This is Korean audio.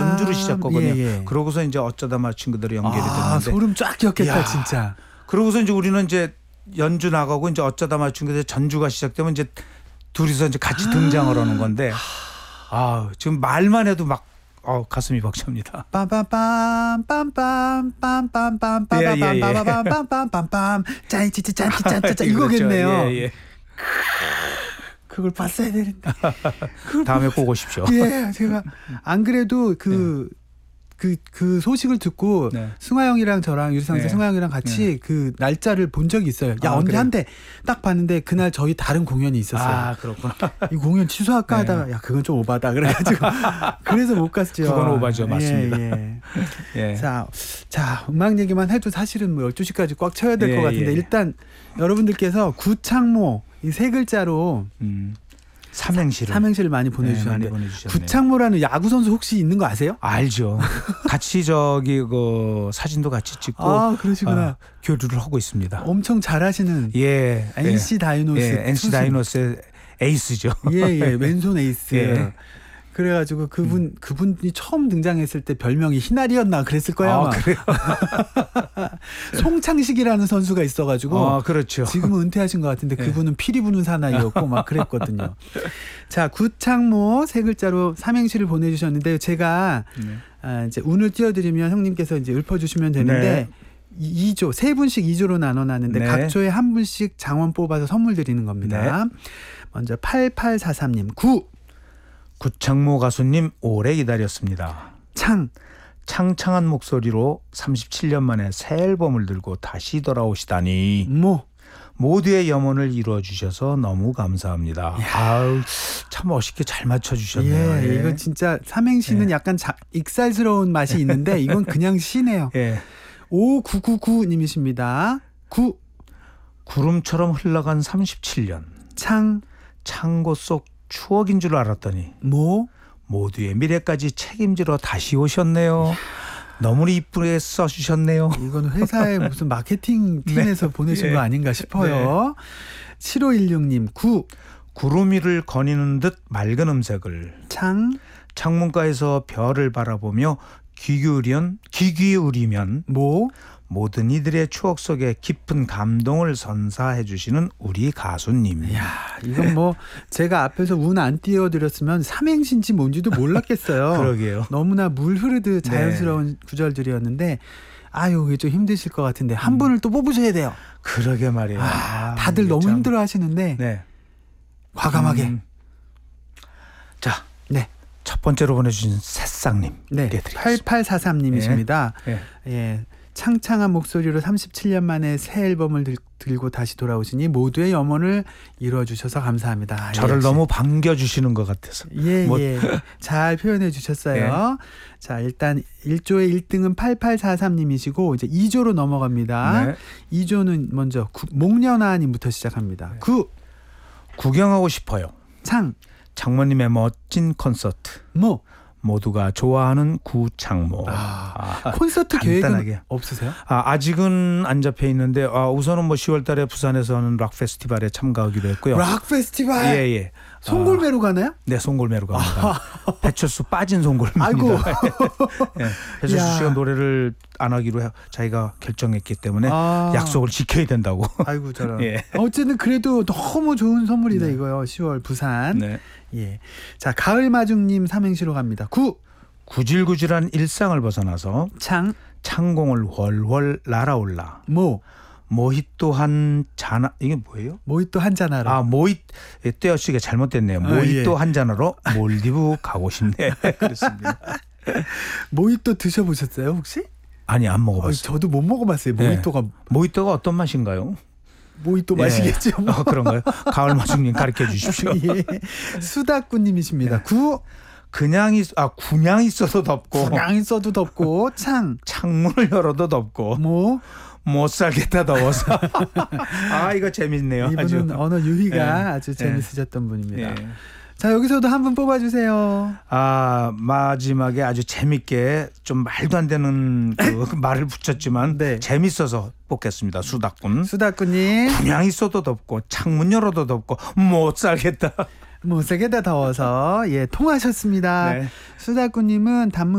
연주로 시작하거든요. 예. 그러고서 이제 어쩌다 맞춘 그대로 연결이 됐는데. 소름 쫙 끼었겠다 야. 진짜. 그러고서 이제 우리는 이제 연주 나가고 이제 어쩌다 맞춘 그대로 전주가 시작되면 이제 둘이서 이제 같이 등장을 하는 건데. 지금 말만 해도 막 가슴이 벅찹니다. 빰빰빰 빰빰 빰빰빰 빰빰빰빰빰빰빰빰 짠찌찌 짠찌 이거겠네요. 예. 그걸 봤어야 되는데. 다음에 꼭 오십시오. 예, 제가 안 그래도 그 소식을 듣고 네. 승화 형이랑 저랑 유리상세 네. 승화 형이랑 같이 그 날짜를 본 적이 있어요. 야, 언제 그래? 한대 딱 봤는데 그날 저희 다른 공연이 있었어요. 그렇구나. 이 공연 취소할까 하다가 야, 그건 좀 오바다 그래가지고 그래서 못 갔죠. 그건 오바죠. 맞습니다. 예. 자, 음악 얘기만 해도 사실은 뭐 12시까지 꽉 채워야 될 것 같은데 일단 여러분들께서 구창모 이 세 글자로 삼행시를 많이 보내주셨는데 많이 보내주셨네요. 구창모라는 야구 선수 혹시 있는 거 아세요? 알죠. 같이 그 사진도 같이 찍고 그러시구나. 교류를 하고 있습니다. 엄청 잘하시는 NC 다이노스 NC 다이노스의 에이스죠. 왼손 에이스. 그래가지고 그분이 처음 등장했을 때 별명이 희날이었나 그랬을 거예요. 아마. 그래요? 송창식이라는 선수가 있어가지고 그렇죠. 지금은 은퇴하신 것 같은데 그분은 피리 부는 사나이였고 막 그랬거든요. 자, 구창모 세 글자로 삼행시를 보내주셨는데 제가 이제 운을 띄워드리면 형님께서 이제 읊어주시면 되는데 2조 세 분씩 2조로 나눠놨는데 각 조에 한 분씩 장원 뽑아서 선물 드리는 겁니다. 먼저 8843님 구창모 가수님 오래 기다렸습니다. 창창한 목소리로 37년 만에 새 앨범을 들고 다시 돌아오시다니 모두의 염원을 이루어주셔서 너무 감사합니다. 참 멋있게 잘 맞춰주셨네요. 이거 진짜 삼행시는 약간 익살스러운 맛이 있는데 이건 그냥 시네요. 5999님이십니다. 구름처럼 흘러간 37년 창고 속 추억인 줄 알았더니 모두의 미래까지 책임지러 다시 오셨네요. 너무 이쁘게 써주셨네요. 이건 회사의 무슨 마케팅 팀에서 보내신 거 아닌가 싶어요. 7516님 구름 위를 거니는 듯 맑은 음색을 창문가에서 별을 바라보며 귀 기울이면 모든 이들의 추억 속에 깊은 감동을 선사해 주시는 우리 가수님. 이건 제가 앞에서 운 안 띄워드렸으면 삼행시인지 뭔지도 몰랐겠어요. 그러게요. 너무나 물 흐르듯 자연스러운 구절들이었는데 이게 좀 힘드실 것 같은데 한 분을 또 뽑으셔야 돼요. 그러게 말이에요. 다들 너무 힘들어 하시는데 과감하게. 자, 첫 번째로 보내주신 새싹님. 8843님이십니다. 창창한 목소리로 37년 만에 새 앨범을 들고 다시 돌아오시니 모두의 염원을 이루어주셔서 감사합니다. 저를 너무 반겨주시는 것 같아서. 잘 표현해 주셨어요. 자, 일단 1조의 1등은 8843님이시고 이제 2조로 넘어갑니다. 2조는 먼저 목련아님부터 시작합니다. 구경하고 싶어요. 장모님의 멋진 콘서트. 모두가 좋아하는 구창모. 콘서트 간단하게. 계획은 없으세요? 아직은 안 잡혀 있는데 우선은 10월 달에 부산에서 하는 락 페스티벌에 참가하기로 했고요. 락 페스티벌? 송골매로 가나요? 네, 송골매로 갑니다. 배철수 빠진 송골매입니다. 아이고. 배철수 씨가 노래를 안 하기로 자기가 결정했기 때문에 약속을 지켜야 된다고. 아이고 저런. 어쨌든 그래도 너무 좋은 선물이다 이거요. 10월 부산. 자, 가을마중님 삼행시로 갑니다. 구질구질한 일상을 벗어나서 창공을 훨훨 날아올라. 모히또 한 잔 이게 뭐예요? 모히또 한 잔하러. 떼어쓰기가 잘못됐네요. 모히또 한 잔하러 몰디브 가고 싶네. 그렇습니다. 모히또 드셔보셨어요 혹시? 아니, 안 먹어봤어요. 저도 못 먹어봤어요. 모히또가 어떤 맛인가요? 모히또 마시겠죠. 그런가요? 가을마중님 가르쳐 주십시오. 수다꾸님이십니다. 그냥 있어도 덥고 창문을 열어도 덥고 못 살겠다 더워서. 이거 재밌네요. 이분은 언어 유희가 아주 재밌으셨던 분입니다. 자, 여기서도 한 분 뽑아주세요. 마지막에 아주 재밌게 좀 말도 안 되는 그 말을 붙였지만 재밌어서 뽑겠습니다. 수다꾼님. 그냥 있어도 덥고 창문 열어도 덥고 못 살겠다. 못 살겠다 더워서 통하셨습니다. 수다꾼님은 단문